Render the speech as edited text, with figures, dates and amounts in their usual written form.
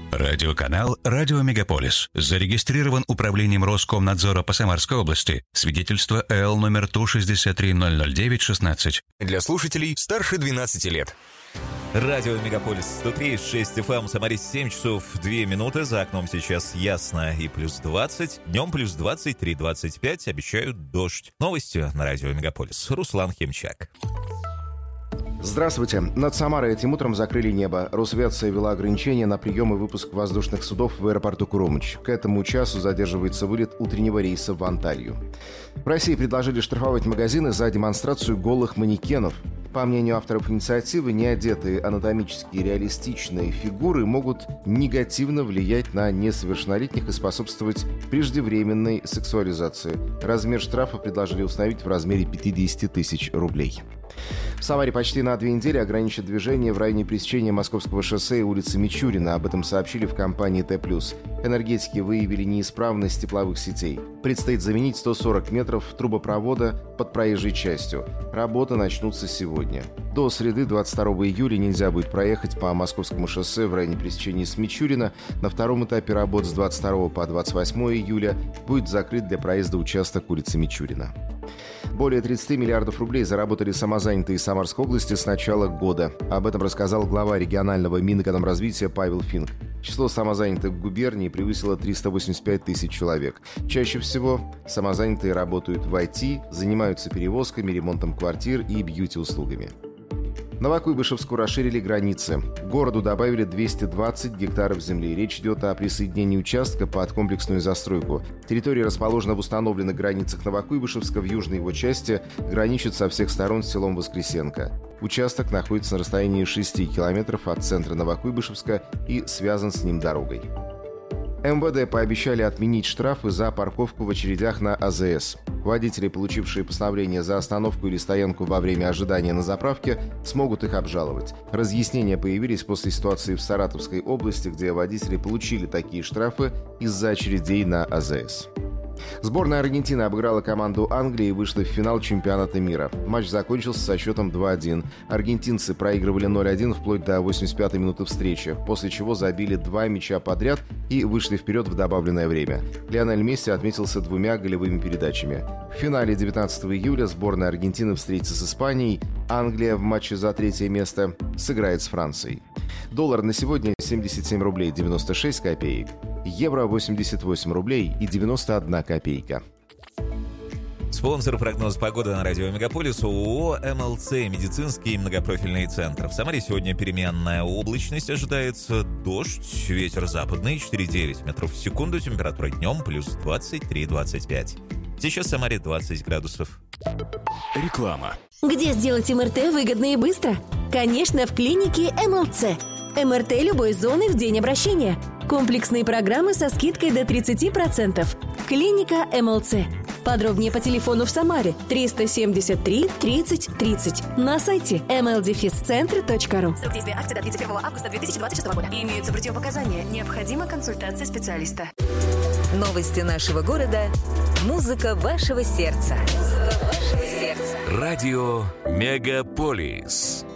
Радиоканал «Радио Мегаполис» зарегистрирован Управлением Роскомнадзора по Самарской области. Свидетельство ЭЛ номер Ту-63-009-16. Для слушателей старше 12 лет. Радио Мегаполис 103,6 FM, Самаре 7 часов 2 минуты. За окном сейчас ясно и плюс 20. Днем плюс 23-25. Обещают дождь. Новости на Радио Мегаполис. Руслан Химчак. Здравствуйте. Над Самарой этим утром закрыли небо. Росавиация ввела ограничения на прием и выпуск воздушных судов в аэропорту Курумыч. К этому часу задерживается вылет утреннего рейса в Анталью. В России предложили штрафовать магазины за демонстрацию голых манекенов. По мнению авторов инициативы, неодетые анатомически реалистичные фигуры могут негативно влиять на несовершеннолетних и способствовать преждевременной сексуализации. Размер штрафа предложили установить в размере 50 тысяч рублей. В Самаре почти на 2 недели ограничат движение в районе пересечения Московского шоссе и улицы Мичурина. Об этом сообщили в компании Т+. Энергетики выявили неисправность тепловых сетей. Предстоит заменить 140 метров трубопровода под проезжей частью. Работы начнутся сегодня. До среды, 22 июля, нельзя будет проехать по Московскому шоссе в районе пересечения с Мичурина. На втором этапе работ с 22 по 28 июля будет закрыт для проезда участок улицы Мичурина. Более 30 миллиардов рублей заработали самозанятые из Самарской области с начала года. Об этом рассказал глава регионального Минэкономразвития Павел Финк. Число самозанятых в губернии превысило 385 тысяч человек. Чаще всего самозанятые работают в IT, занимаются перевозками, ремонтом квартир и бьюти-услугами. Новокуйбышевску расширили границы. Городу добавили 220 гектаров земли. Речь идет о присоединении участка под комплексную застройку. Территория расположена в установленных границах Новокуйбышевска. В южной его части граничит со всех сторон с селом Воскресенко. Участок находится на расстоянии 6 километров от центра Новокуйбышевска и связан с ним дорогой. МВД пообещали отменить штрафы за парковку в очередях на АЗС. Водители, получившие постановление за остановку или стоянку во время ожидания на заправке, смогут их обжаловать. Разъяснения появились после ситуации в Саратовской области, где водители получили такие штрафы из-за очередей на АЗС. Сборная Аргентины обыграла команду Англии и вышла в финал чемпионата мира. Матч закончился со счетом 2-1. Аргентинцы проигрывали 0-1 вплоть до 85-й минуты встречи, после чего забили 2 мяча подряд и вышли вперед в добавленное время. Лионель Месси отметился 2 голевыми передачами. В финале 19 июля сборная Аргентины встретится с Испанией. Англия в матче за 3-е место сыграет с Францией. Доллар на сегодня 77 рублей 96 копеек. Евро 88 рублей и 91 копейка. Спонсор прогноза погоды на радио Мегаполис ООО МЛЦ «Медицинский многопрофильный центр». В Самаре сегодня переменная облачность, ожидается дождь, ветер западный 4,9 метров в секунду, температура днем плюс 23-25. Сейчас в Самаре 20 градусов. Реклама. Где сделать МРТ выгодно и быстро? Конечно, в клинике МЛЦ. МРТ любой зоны в день обращения. Комплексные программы со скидкой до 30%. Клиника МЛЦ. Подробнее по телефону в Самаре 373 30 30. На сайте mldefiscentr.ru. Срок действия акции до 31 августа 2026 года. Имеются противопоказания. Необходима консультация специалиста. Новости нашего города. Музыка вашего сердца. Радио Мегаполис.